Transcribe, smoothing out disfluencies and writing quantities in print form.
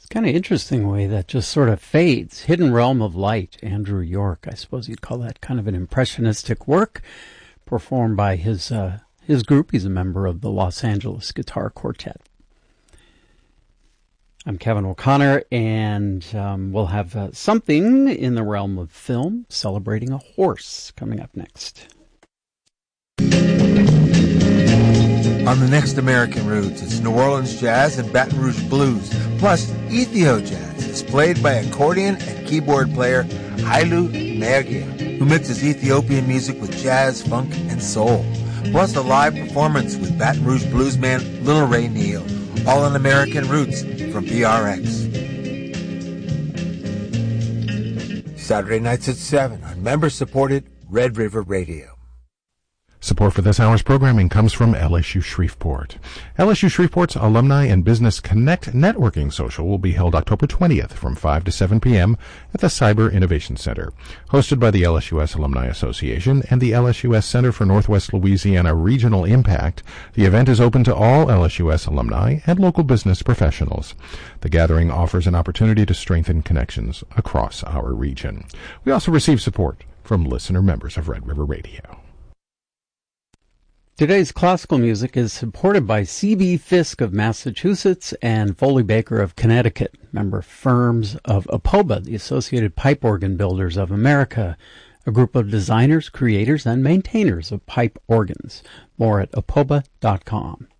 It's kind of interesting the way that just sort of fades. Hidden Realm of Light, Andrew York. I suppose you'd call that kind of an impressionistic work performed by his group. He's a member of the Los Angeles Guitar Quartet. I'm Kevin O'Connor, and we'll have something in the realm of film, Celebrating a Horse, coming up next. On the next American Roots, it's New Orleans jazz and Baton Rouge blues, plus Ethio jazz, displayed by accordion and keyboard player Hailu Mergia, who mixes Ethiopian music with jazz, funk, and soul. Plus a live performance with Baton Rouge bluesman Little Ray Neal, all on American Roots from PRX. Saturday nights at 7 on member-supported Red River Radio. Support for this hour's programming comes from LSU Shreveport. LSU Shreveport's Alumni and Business Connect Networking Social will be held October 20th from 5 to 7 p.m. at the Cyber Innovation Center. Hosted by the LSUS Alumni Association and the LSUS Center for Northwest Louisiana Regional Impact, the event is open to all LSUS alumni and local business professionals. The gathering offers an opportunity to strengthen connections across our region. We also receive support from listener members of Red River Radio. Today's classical music is supported by C.B. Fisk of Massachusetts and Foley Baker of Connecticut, member firms of APOBA, the Associated Pipe Organ Builders of America, a group of designers, creators, and maintainers of pipe organs. More at apoba.com.